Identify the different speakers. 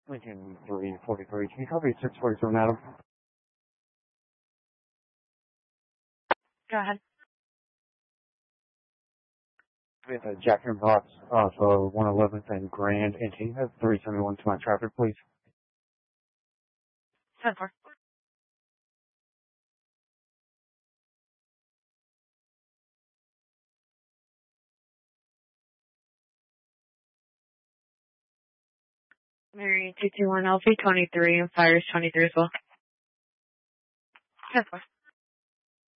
Speaker 1: Lincoln 343. Can you copy 647, Adam?
Speaker 2: Go ahead.
Speaker 1: With Jack in the Box off of 111th and Grand, and can you have 371 to my traffic, please?
Speaker 2: 10-4. Mary 221 LP 23 and Fires 23 as well. 10-4.